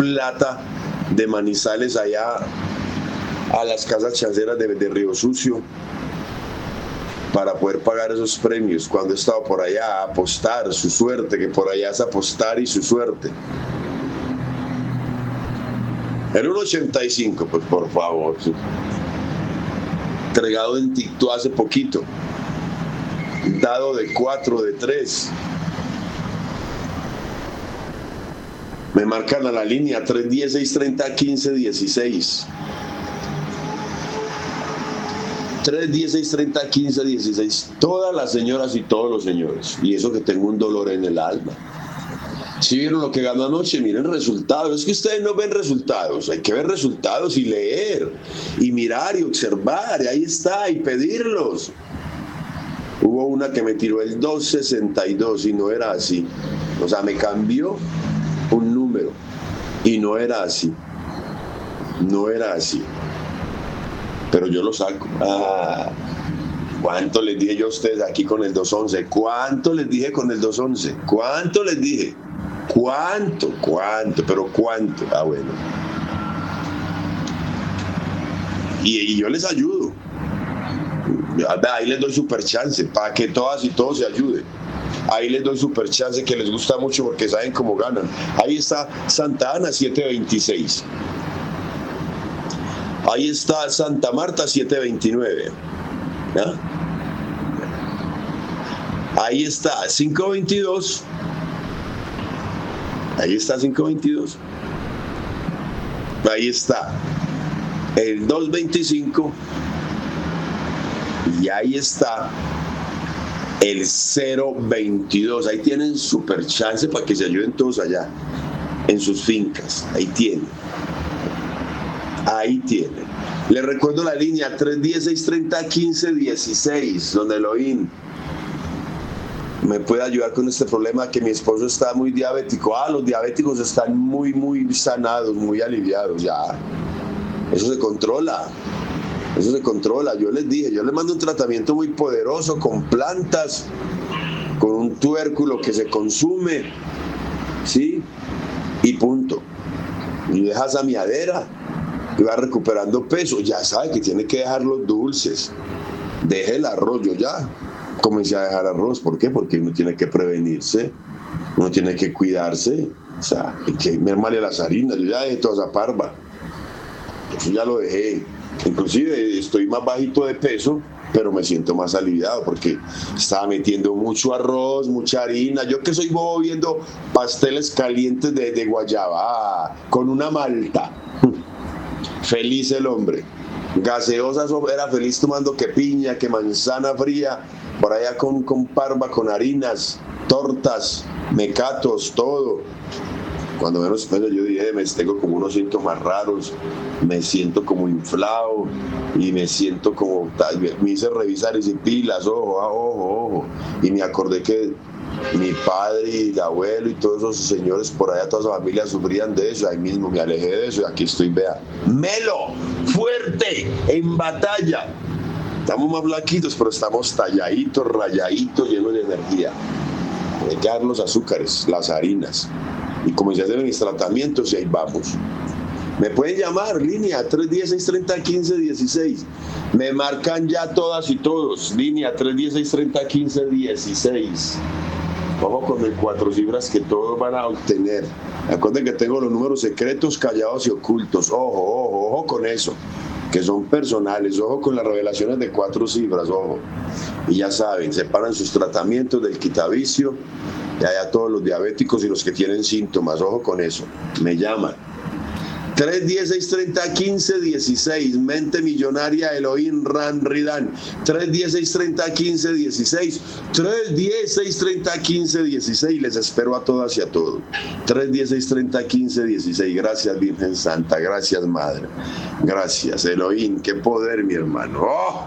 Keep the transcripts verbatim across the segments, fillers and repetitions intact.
plata de Manizales allá a las casas chanceras de, de Río Sucio para poder pagar esos premios. Cuando he estado por allá a apostar su suerte, que por allá es apostar y su suerte. El uno ochenta y cinco, pues por favor. Entregado en TikTok hace poquito. Dado de cuatro, de tres. Me marcan a la línea tres diez, seis treinta, quince dieciséis. tres diez, seis treinta, quince dieciséis. Todas las señoras y todos los señores. Y eso que tengo un dolor en el alma. Si vieron lo que ganó anoche, miren resultados. Es que ustedes no ven resultados. Hay que ver resultados y leer. Y mirar y observar. Y ahí está. Y pedirlos. Hubo una que me tiró el dos sesenta y dos y no era así. O sea, me cambió un número. Y no era así. No era así. Pero yo lo saco. Ah, ¿cuánto les dije yo a ustedes aquí con el dos once? ¿Cuánto les dije con el dos once? ¿Cuánto les dije? ¿Cuánto? ¿Cuánto? ¿Pero cuánto? Ah, bueno. Y, y yo les ayudo. Ahí les doy super chance para que todas y todos se ayuden. Ahí les doy super chance que les gusta mucho porque saben cómo ganan. Ahí está Santa Ana siete veintiséis. Ahí está Santa Marta siete veintinueve. ¿Ya? Ahí está cinco veintidós. Ahí está cinco veintidós. Ahí está el dos veinticinco. Y ahí está el cero veintidós. Ahí tienen super chance para que se ayuden todos allá en sus fincas. Ahí tienen. Ahí tienen. Les recuerdo la línea tres diez, seis treinta, quince dieciséis, donde Elohim me puede ayudar con este problema que mi esposo está muy diabético. Ah, los diabéticos están muy, muy sanados, muy aliviados ya. Eso se controla. Eso se controla. Yo les dije, yo les mando un tratamiento muy poderoso con plantas, con un tubérculo que se consume, ¿sí? Y punto. Y deja esa miadera y va recuperando peso. Ya sabe que tiene que dejar los dulces. Deje el arroz. Yo ya comencé a dejar arroz. ¿Por qué? Porque uno tiene que prevenirse, uno tiene que cuidarse. O sea, hay que mermarle las harinas. Yo ya dejé toda esa parva. Eso ya lo dejé. Inclusive estoy más bajito de peso, pero me siento más aliviado porque estaba metiendo mucho arroz, mucha harina. Yo que soy bobo viendo pasteles calientes de, de guayaba con una malta. Feliz el hombre. Gaseosas, era feliz tomando que piña, que manzana fría, por allá con, con parva, con harinas, tortas, mecatos, todo. Cuando menos yo dije, me tengo como unos síntomas raros, me siento como inflado y me siento como, me hice revisar y dice pilas, ojo, ojo, ojo, y me acordé que mi padre y el abuelo y todos esos señores por allá, toda esa familia sufrían de eso. Ahí mismo me alejé de eso y aquí estoy, vea, melo, fuerte, en batalla. Estamos más blanquitos, pero estamos talladitos, rayaditos, llenos de energía. Hay que dar los azúcares, las harinas. Y comencé a hacer mis tratamientos y ahí vamos. Me pueden llamar, línea tres diez, seis treinta, quince dieciséis. Me marcan ya todas y todos. Línea tres diez, seis treinta, quince dieciséis. Vamos con el cuatro cifras que todos van a obtener. Acuérdense que tengo los números secretos, callados y ocultos. Ojo, ojo, ojo con eso, que son personales. Ojo con las revelaciones de cuatro cifras, ojo. Y ya saben, separan sus tratamientos del quitavicio. Y allá todos los diabéticos y los que tienen síntomas, ojo con eso. Me llaman. tres diez, seis treinta, quince dieciséis. Mente millonaria, Elohim Ran Ridan. tres diez, seis treinta, quince dieciséis. tres diez, seis treinta, quince dieciséis. Les espero a todas y a todos. tres diez, seis treinta, quince dieciséis. Gracias, Virgen Santa. Gracias, Madre. Gracias, Elohim. Qué poder, mi hermano. ¡Oh!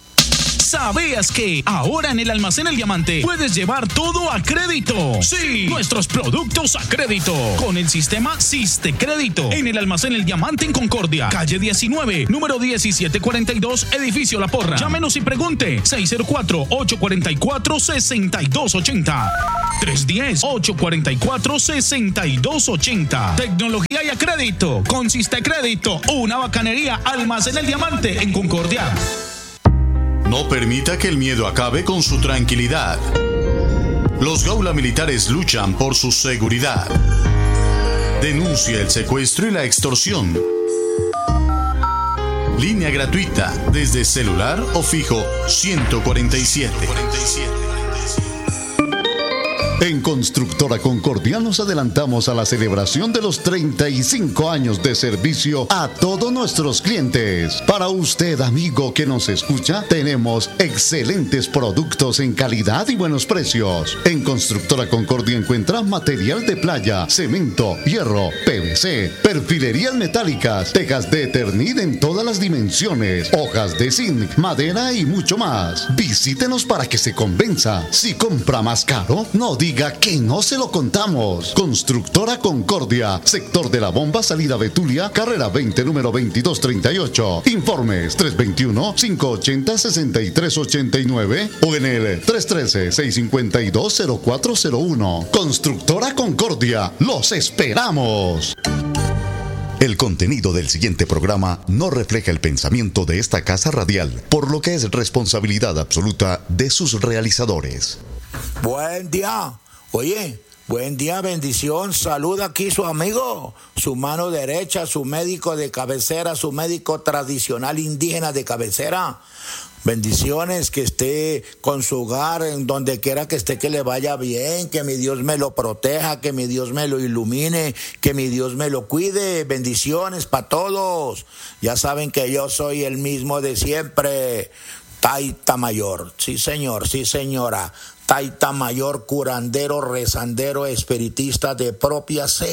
¿Sabías que ahora en el Almacén El Diamante puedes llevar todo a crédito? Sí, nuestros productos a crédito con el sistema Siste Crédito. En el Almacén El Diamante en Concordia, calle diecinueve, número diecisiete cuarenta y dos, edificio La Porra. Llámenos y pregunte seis cero cuatro, ocho cuatro cuatro, seis dos ocho cero. tres uno cero, ocho cuatro cuatro, seis dos ocho cero. Tecnología y y a crédito. Con Sistecrédito, una bacanería. Almacén El Diamante en Concordia. No permita que el miedo acabe con su tranquilidad. Los Gaula Militares luchan por su seguridad. Denuncia el secuestro y la extorsión. Línea gratuita desde celular o fijo ciento cuarenta y siete. En Constructora Concordia nos adelantamos a la celebración de los treinta y cinco años de servicio a todos nuestros clientes. Para usted, amigo que nos escucha, tenemos excelentes productos en calidad y buenos precios. En Constructora Concordia encuentra material de playa, cemento, hierro, P V C, perfilerías metálicas, tejas de Eternit en todas las dimensiones, hojas de zinc, madera y mucho más. Visítenos para que se convenza. Si compra más caro, no diga Diga que no se lo contamos. Constructora Concordia, sector de la Bomba, salida Betulia, carrera veinte, número veintidós treinta y ocho. Informes tres dos uno, cinco ocho cero, seis tres ocho nueve o en el tres uno tres, seis cinco dos, cero cuatro cero uno. Constructora Concordia, los esperamos. El contenido del siguiente programa no refleja el pensamiento de esta casa radial, por lo que es responsabilidad absoluta de sus realizadores. Buen día, oye, buen día, bendición, saluda aquí su amigo, su mano derecha, su médico de cabecera, su médico tradicional indígena de cabecera. Bendiciones, que esté con su hogar, en donde quiera que esté, que le vaya bien, que mi Dios me lo proteja, que mi Dios me lo ilumine, que mi Dios me lo cuide. Bendiciones para todos. Ya saben que yo soy el mismo de siempre. Taita Mayor, sí señor, sí señora. Taita Mayor, curandero, rezandero, espiritista de propia fe.